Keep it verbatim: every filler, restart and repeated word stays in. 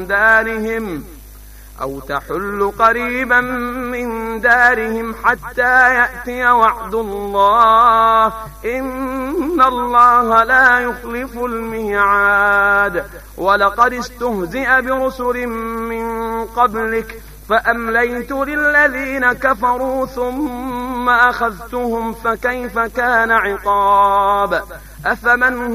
دارهم أو تحل قريبا من دارهم حتى يأتي وعد الله إن الله لا يخلف الميعاد. ولقد استهزئ برسل من قبلك فأمليت للذين كفروا ثم أخذتهم فكيف كان عقاب. أفمن